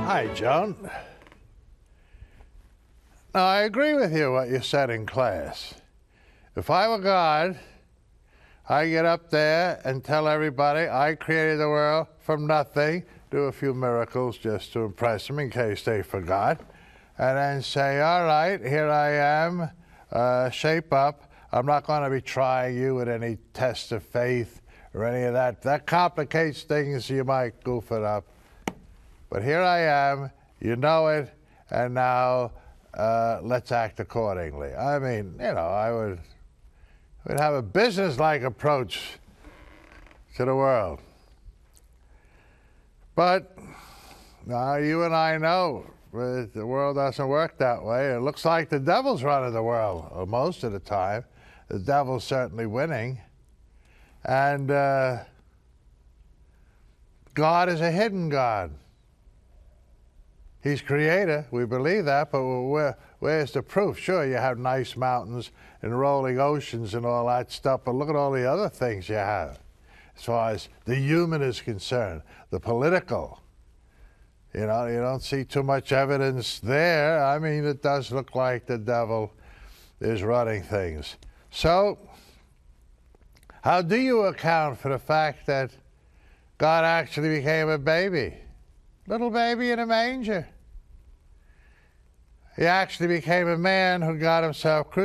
Hi, John. Now, I agree with you what you said in class. If I were God, I'd get up there and tell everybody I created the world from nothing, do a few miracles just to impress them in case they forgot, and then say, all right, here I am, shape up. I'm not going to be trying you with any test of faith or any of that. That complicates things, you might goof it up. But here I am, you know it, and now let's act accordingly. I mean, you know, I would have a business-like approach to the world. But now you and I know the world doesn't work that way. It looks like the devil's running the world most of the time. The devil's certainly winning. And God is a hidden God. He's creator, we believe that, but where's the proof? Sure, you have nice mountains and rolling oceans and all that stuff, but look at all the other things you have. As far as the human is concerned, the political, you know, you don't see too much evidence there. I mean, it does look like the devil is running things. So, how do you account for the fact that God actually became a baby? Little baby in a manger. He actually became a man who got himself crucified.